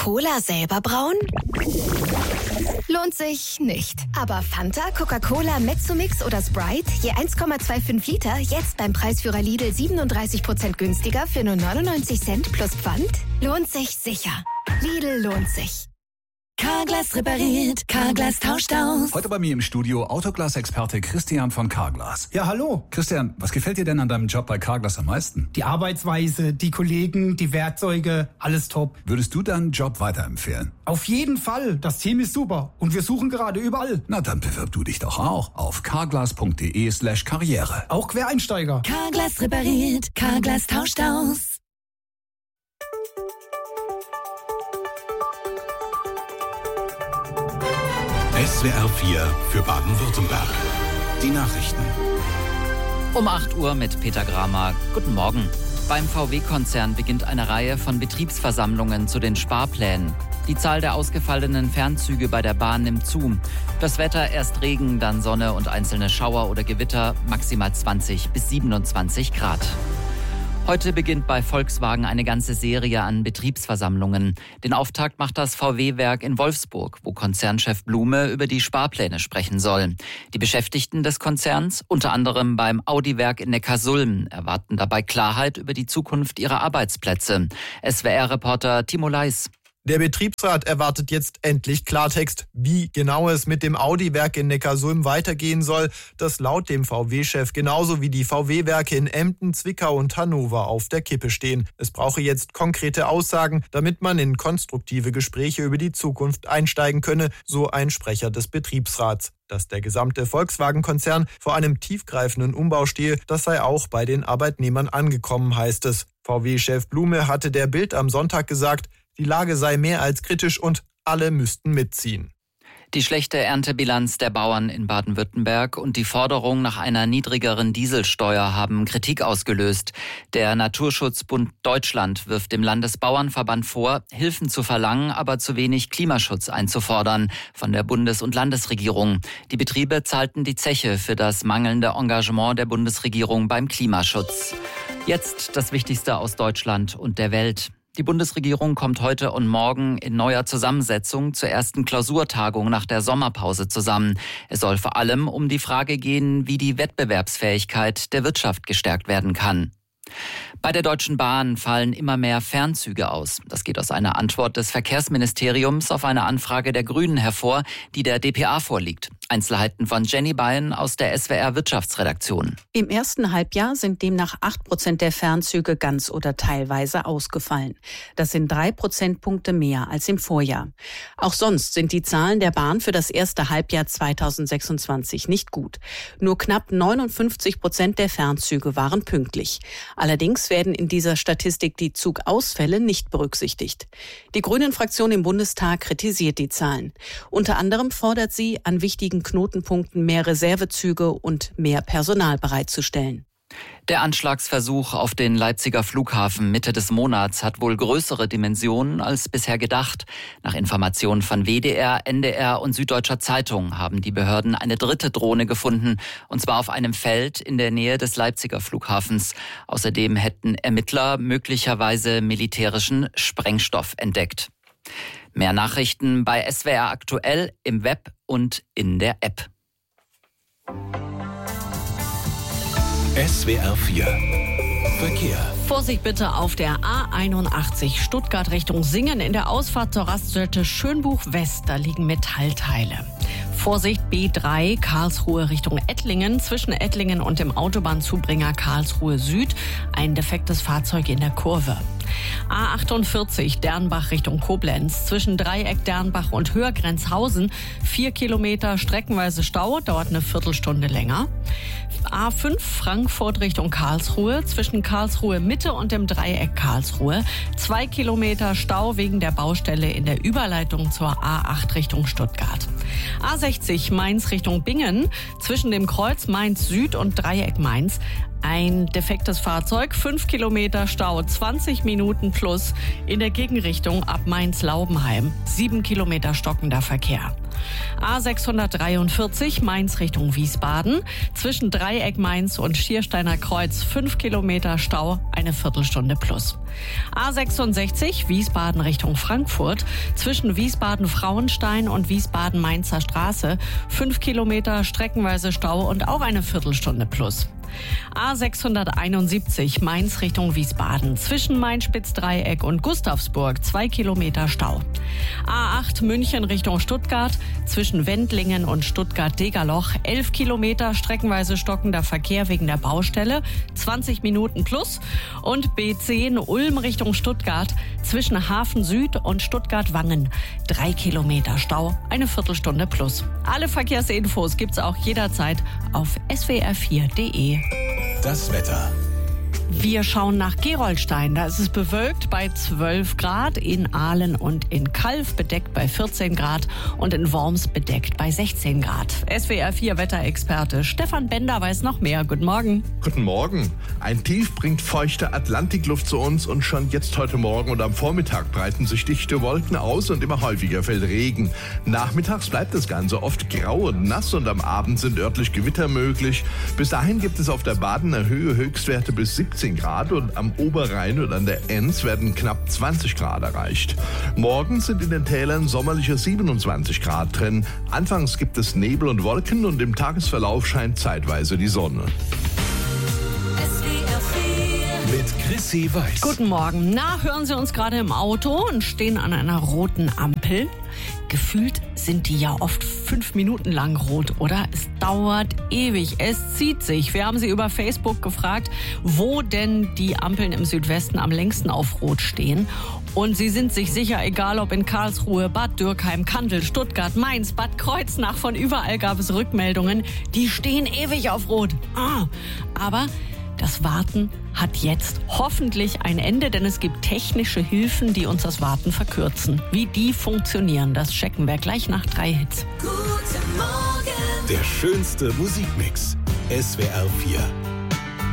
Cola selber brauen? Lohnt sich nicht. Aber Fanta, Coca-Cola, Mezzomix oder Sprite, je 1,25 Liter, jetzt beim Preisführer Lidl 37% günstiger für nur 99 Cent plus Pfand? Lohnt sich sicher. Lidl lohnt sich. Carglass repariert, Carglass tauscht aus. Heute bei mir im Studio Autoglas-Experte Christian von Carglass. Ja, hallo. Christian, was gefällt dir denn an deinem Job bei Carglass am meisten? Die Arbeitsweise, die Kollegen, die Werkzeuge, alles top. Würdest du deinen Job weiterempfehlen? Auf jeden Fall. Das Team ist super und wir suchen gerade überall. Na, dann bewirb du dich doch auch auf carglass.de/karriere. Auch Quereinsteiger. Carglass repariert, Carglass tauscht aus. SWR 4 für Baden-Württemberg. Die Nachrichten. Um 8 Uhr mit Peter Gramer. Guten Morgen. Beim VW-Konzern beginnt eine Reihe von Betriebsversammlungen zu den Sparplänen. Die Zahl der ausgefallenen Fernzüge bei der Bahn nimmt zu. Das Wetter, erst Regen, dann Sonne und einzelne Schauer oder Gewitter, maximal 20 bis 27 Grad. Heute beginnt bei Volkswagen eine ganze Serie an Betriebsversammlungen. Den Auftakt macht das VW-Werk in Wolfsburg, wo Konzernchef Blume über die Sparpläne sprechen soll. Die Beschäftigten des Konzerns, unter anderem beim Audi-Werk in Neckarsulm, erwarten dabei Klarheit über die Zukunft ihrer Arbeitsplätze. SWR-Reporter Timo Leis. Der Betriebsrat erwartet jetzt endlich Klartext, wie genau es mit dem Audi-Werk in Neckarsulm weitergehen soll, das laut dem VW-Chef genauso wie die VW-Werke in Emden, Zwickau und Hannover auf der Kippe stehen. Es brauche jetzt konkrete Aussagen, damit man in konstruktive Gespräche über die Zukunft einsteigen könne, so ein Sprecher des Betriebsrats. Dass der gesamte Volkswagen-Konzern vor einem tiefgreifenden Umbau stehe, das sei auch bei den Arbeitnehmern angekommen, heißt es. VW-Chef Blume hatte der Bild am Sonntag gesagt, die Lage sei mehr als kritisch und alle müssten mitziehen. Die schlechte Erntebilanz der Bauern in Baden-Württemberg und die Forderung nach einer niedrigeren Dieselsteuer haben Kritik ausgelöst. Der Naturschutzbund Deutschland wirft dem Landesbauernverband vor, Hilfen zu verlangen, aber zu wenig Klimaschutz einzufordern von der Bundes- und Landesregierung. Die Betriebe zahlten die Zeche für das mangelnde Engagement der Bundesregierung beim Klimaschutz. Jetzt das Wichtigste aus Deutschland und der Welt. Die Bundesregierung kommt heute und morgen in neuer Zusammensetzung zur ersten Klausurtagung nach der Sommerpause zusammen. Es soll vor allem um die Frage gehen, wie die Wettbewerbsfähigkeit der Wirtschaft gestärkt werden kann. Bei der Deutschen Bahn fallen immer mehr Fernzüge aus. Das geht aus einer Antwort des Verkehrsministeriums auf eine Anfrage der Grünen hervor, die der dpa vorliegt. Einzelheiten von Jenny Beyen aus der SWR Wirtschaftsredaktion. Im ersten Halbjahr sind demnach 8% der Fernzüge ganz oder teilweise ausgefallen. Das sind 3 Prozentpunkte mehr als im Vorjahr. Auch sonst sind die Zahlen der Bahn für das erste Halbjahr 2026 nicht gut. Nur knapp 59% der Fernzüge waren pünktlich. Allerdings werden in dieser Statistik die Zugausfälle nicht berücksichtigt. Die Grünen-Fraktion im Bundestag kritisiert die Zahlen. Unter anderem fordert sie, an wichtigen Knotenpunkten mehr Reservezüge und mehr Personal bereitzustellen. Der Anschlagsversuch auf den Leipziger Flughafen Mitte des Monats hat wohl größere Dimensionen als bisher gedacht. Nach Informationen von WDR, NDR und Süddeutscher Zeitung haben die Behörden eine dritte Drohne gefunden, und zwar auf einem Feld in der Nähe des Leipziger Flughafens. Außerdem hätten Ermittler möglicherweise militärischen Sprengstoff entdeckt. Mehr Nachrichten bei SWR aktuell im Web und in der App. SWR 4 Verkehr. Vorsicht bitte auf der A81 Stuttgart Richtung Singen in der Ausfahrt zur Raststätte Schönbuch West. Da liegen Metallteile. Vorsicht B3 Karlsruhe Richtung Ettlingen. Zwischen Ettlingen und dem Autobahnzubringer Karlsruhe Süd ein defektes Fahrzeug in der Kurve. A48 Dernbach Richtung Koblenz. Zwischen Dreieck Dernbach und Höhergrenzhausen 4 Kilometer streckenweise Stau, dauert eine Viertelstunde länger. A5 Frankfurt Richtung Karlsruhe. Zwischen Karlsruhe Mitte und dem Dreieck Karlsruhe 2 Kilometer Stau wegen der Baustelle in der Überleitung zur A8 Richtung Stuttgart. A60 Mainz Richtung Bingen. Zwischen dem Kreuz Mainz Süd und Dreieck Mainz ein defektes Fahrzeug, 5 Kilometer Stau, 20 Minuten plus in der Gegenrichtung ab Mainz-Laubenheim, 7 Kilometer stockender Verkehr. A643 Mainz Richtung Wiesbaden. Zwischen Dreieck Mainz und Schiersteiner Kreuz 5 Kilometer Stau, eine Viertelstunde plus. A66 Wiesbaden Richtung Frankfurt. Zwischen Wiesbaden-Frauenstein und Wiesbaden-Mainzer Straße 5 Kilometer streckenweise Stau und auch eine Viertelstunde plus. A671 Mainz Richtung Wiesbaden. Zwischen Main-Spitz-Dreieck und Gustavsburg 2 Kilometer Stau. A8 München Richtung Stuttgart. Zwischen Wendlingen und Stuttgart-Degerloch 11 Kilometer streckenweise stockender Verkehr wegen der Baustelle. 20 Minuten plus. Und B10 Ulm Richtung Stuttgart. Zwischen Hafen Süd und Stuttgart-Wangen 3 Kilometer Stau. Eine Viertelstunde plus. Alle Verkehrsinfos gibt's auch jederzeit auf swr4.de. Das Wetter. Wir schauen nach Gerolstein. Da ist es bewölkt bei 12 Grad, in Aalen und in Calw bedeckt bei 14 Grad und in Worms bedeckt bei 16 Grad. SWR4 Wetterexperte Stefan Bender weiß noch mehr. Guten Morgen. Guten Morgen. Ein Tief bringt feuchte Atlantikluft zu uns und schon jetzt heute Morgen und am Vormittag breiten sich dichte Wolken aus und immer häufiger fällt Regen. Nachmittags bleibt das Ganze oft grau und nass und am Abend sind örtlich Gewitter möglich. Bis dahin gibt es auf der Badener Höhe Höchstwerte bis 17 Grad und am Oberrhein und an der Enns werden knapp 20 Grad erreicht. Morgen sind in den Tälern sommerliche 27 Grad drin. Anfangs gibt es Nebel und Wolken und im Tagesverlauf scheint zeitweise die Sonne. Mit Chrissy Weiß. Guten Morgen. Na, hören Sie uns gerade im Auto und stehen an einer roten Ampel? Gefühlt sind die ja oft 5 Minuten lang rot, oder? Es dauert ewig, es zieht sich. Wir haben Sie über Facebook gefragt, wo denn die Ampeln im Südwesten am längsten auf Rot stehen. Und Sie sind sich sicher, egal ob in Karlsruhe, Bad Dürkheim, Kandel, Stuttgart, Mainz, Bad Kreuznach, von überall gab es Rückmeldungen, die stehen ewig auf Rot. Aber das Warten hat jetzt hoffentlich ein Ende, denn es gibt technische Hilfen, die uns das Warten verkürzen. Wie die funktionieren, das checken wir gleich nach 3 Hits. Guten Morgen. Der schönste Musikmix. SWR4.